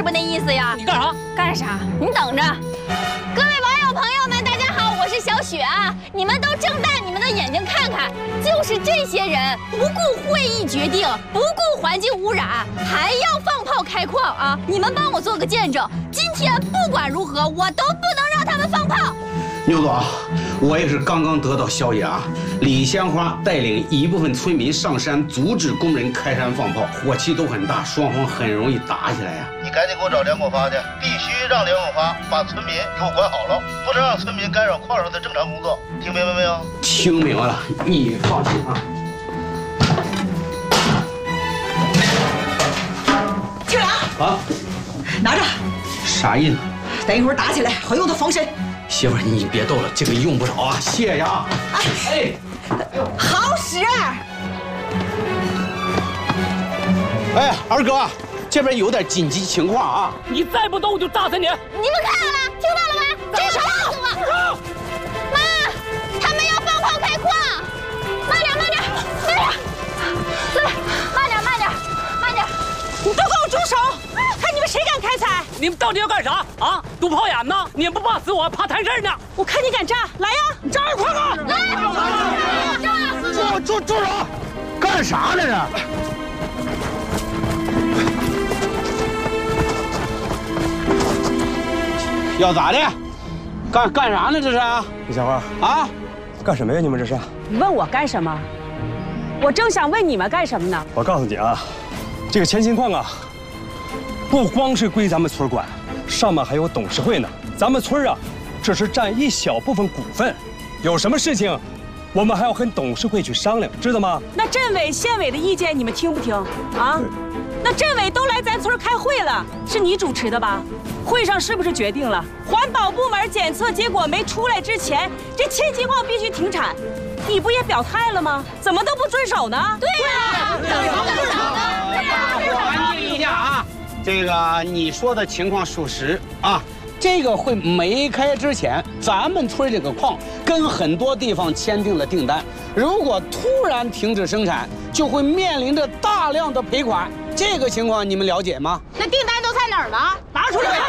不那意思呀？ 你干啥？ 干啥？你等着。各位网友朋友们，大家好，我是小雪啊！你们都睁大你们的眼睛看看，就是这些人不顾会议决定，不顾环境污染，还要放炮开矿啊！你们帮我做个见证，今天不管如何，我都不能让他们放炮。 牛总，我也是刚刚得到消息啊，李鲜花带领一部分村民上山阻止工人开山放炮，火气都很大，双方很容易打起来呀。 你赶紧给我找梁广发去，必须让梁广发把村民给我管好了，不能让村民干扰矿上的正常工作，听明白没有？ 听明白了，你放心啊。 庆良啊， 拿着， 啥意思？ 等一会儿打起来好用它防身。 媳妇儿，你别逗了，这个用不着啊，谢谢啊。哎， 好使。 哎，二哥，这边有点紧急情况啊！ 你再不动我就炸死你！ 你们看到了，听到了吗？这手！妈，他们要放炮开矿！慢点，慢点，慢点！对，慢点，慢点，慢点！ 你都给我住手！看你们谁敢开采！ 你们到底要干啥啊？堵炮眼呢？你们不怕死我，怕摊事呢！ 我看你敢炸，来呀！ 炸一块吧！ 来， 住手！干啥来着？要咋的？干啥呢？这是？ 李小花啊？ 干什么呀？你们这是？ 你问我干什么？我正想问你们干什么呢。 我告诉你啊，这个千金矿啊，不光是归咱们村管，上面还有董事会呢。咱们村啊，只是占一小部分股份，有什么事情，我们还要跟董事会去商量，知道吗？ 那镇委、县委的意见你们听不听啊？那镇委都来咱村开会了，是你主持的吧？会上是不是决定了，环保部门检测结果没出来之前，这千金矿必须停产？你不也表态了吗？怎么都不遵守呢？ 对呀， 安静一下啊！这个你说的情况属实啊。这个会没开之前，咱们村这个矿跟很多地方签订了订单，如果突然停止生产，就会面临着大量的赔款。这个情况你们了解吗？ 那订单都在哪儿呢？ 拿出来！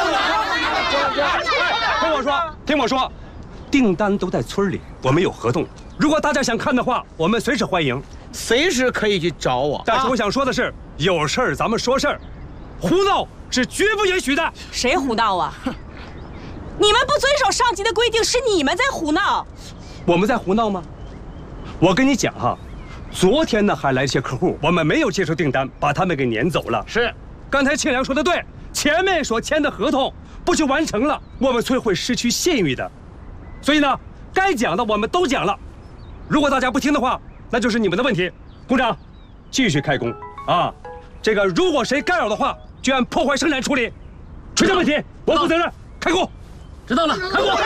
听我说，订单都在村里，我们有合同。如果大家想看的话，我们随时欢迎， 随时可以去找我。 但是我想说的是，有事儿咱们说事儿，胡闹是绝不允许的。 谁胡闹啊？你们不遵守上级的规定，是你们在胡闹。 我们在胡闹吗？我跟你讲哈，昨天呢还来一些客户，我们没有接受订单，把他们给撵走了。 是， 刚才庆良说的对，前面所签的合同不去完成了，我们村会失去信誉的。所以呢，该讲的我们都讲了。如果大家不听的话，那就是你们的问题。工长，继续开工啊！这个如果谁干扰的话，就按破坏生产处理。出现问题，我负责任。开工。 知道了，开工。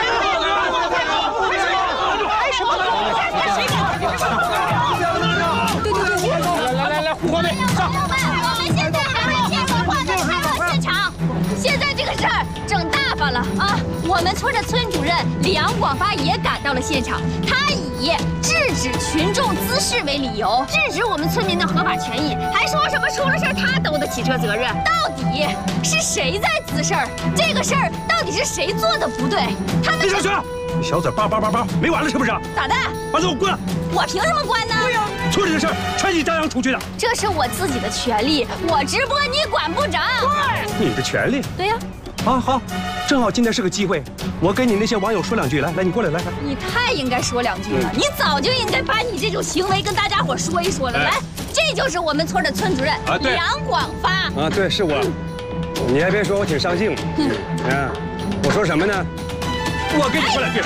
来，胡光妹上。 我们现在还在建设矿的开矿现场，现在这个事儿整大发了啊！我们村的村主任梁广发也赶到了现场，他以制止群众滋事为理由，制止我们村民的合法权益，还说什么出了事儿他都得起这责任。到底是谁在滋事儿？这个事儿到底是谁做的不对？他们李小雪，你小嘴叭叭叭叭，没完了是不是？ 咋的？ 把他给我关了！ 我凭什么关呢？对呀， 村里的事儿全你张扬出去的。 这是我自己的权利，我直播你管不着。 对，你的权利。 对呀。 好，正好今天是个机会，我跟你那些网友说两句。来，你过来，来。 你太应该说两句了，你早就应该把你这种行为跟大家伙说一说了。来，这就是我们村的村主任梁广发。 啊，对，是我。你还别说，我挺上镜。我说什么呢？我跟你说两句。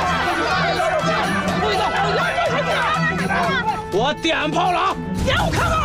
我点炮了啊！ 让我看看。